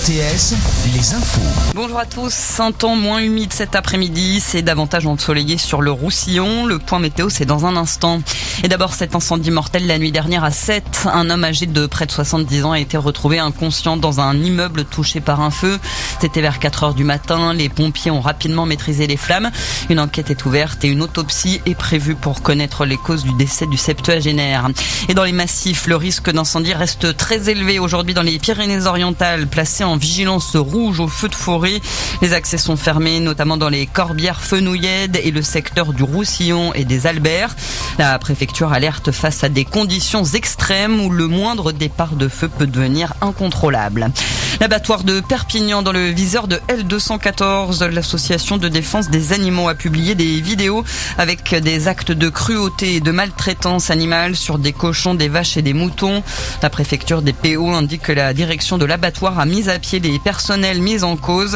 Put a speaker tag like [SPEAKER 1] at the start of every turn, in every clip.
[SPEAKER 1] RTS, les infos.
[SPEAKER 2] Bonjour à tous, un temps moins humide cet après-midi, c'est davantage ensoleillé sur le Roussillon. Le point météo, c'est dans un instant. Et d'abord, cet incendie mortel la nuit dernière à Sète. Un homme âgé de près de 70 ans a été retrouvé inconscient dans un immeuble touché par un feu. C'était vers 4 heures du matin. Les pompiers ont rapidement maîtrisé les flammes. Une enquête est ouverte et une autopsie est prévue pour connaître les causes du décès du septuagénaire. Et dans les massifs, le risque d'incendie reste très élevé aujourd'hui dans les Pyrénées-Orientales, placées en vigilance rouge au feu de forêt. Les accès sont fermés, notamment dans les Corbières, Fenouillèdes et le secteur du Roussillon et des Alberts. La préfecture alerte face à des conditions extrêmes où le moindre départ de feu peut devenir incontrôlable. L'abattoir de Perpignan dans le viseur de L214, l'association de défense des animaux a publié des vidéos avec des actes de cruauté et de maltraitance animale sur des cochons, des vaches et des moutons. La préfecture des PO indique que la direction de l'abattoir a mis à pied les personnels mis en cause.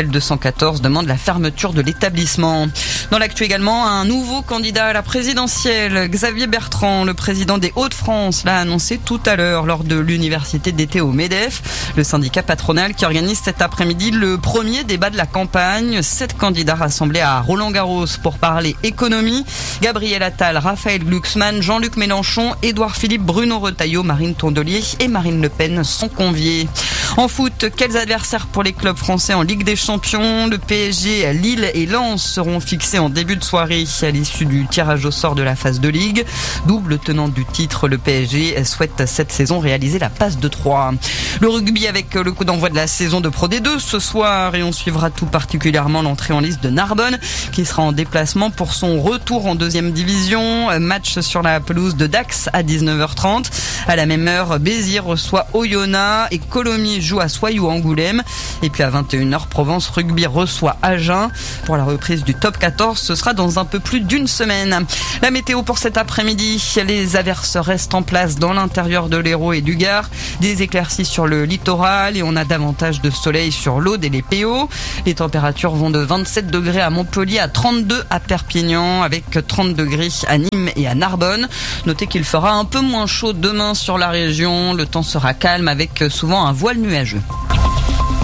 [SPEAKER 2] L214 demande la fermeture de l'établissement. Dans l'actu également, un nouveau candidat à la présidentielle, Xavier Bertrand, le président des Hauts-de-France, l'a annoncé tout à l'heure lors de l'université d'été au MEDEF, le syndicat patronal qui organise cet après-midi le premier débat de la campagne. 7 candidats rassemblés à Roland-Garros pour parler économie. Gabriel Attal, Raphaël Glucksmann, Jean-Luc Mélenchon, Édouard Philippe, Bruno Retailleau, Marine Tondelier et Marine Le Pen sont conviés. En foot, quels adversaires pour les clubs français en Ligue des Champions? Le PSG, Lille et Lens seront fixés en début de soirée à l'issue du tirage au sort de la phase de Ligue. Double tenant du titre, le PSG souhaite cette saison réaliser la passe de 3. Le rugby avec le coup d'envoi de la saison de Pro D2 ce soir et on suivra tout particulièrement l'entrée en liste de Narbonne qui sera en déplacement pour son retour en deuxième division. Match sur la pelouse de Dax à 19h30. À la même heure, Béziers reçoit Oyonnax et Colomiers joue à Soyou-Angoulême. Et puis à 21h, Provence Rugby reçoit Agen. Pour la reprise du top 14, ce sera dans un peu plus d'une semaine. La météo pour cet après-midi, les averses restent en place dans l'intérieur de l'Hérault et du Gard. Des éclaircies sur le littoral et on a davantage de soleil sur l'Aude et les PO. Les températures vont de 27 degrés à Montpellier à 32 à Perpignan avec 30 degrés à Nîmes et à Narbonne. Notez qu'il fera un peu moins chaud demain sur la région. Le temps sera calme avec souvent un voile nuageux.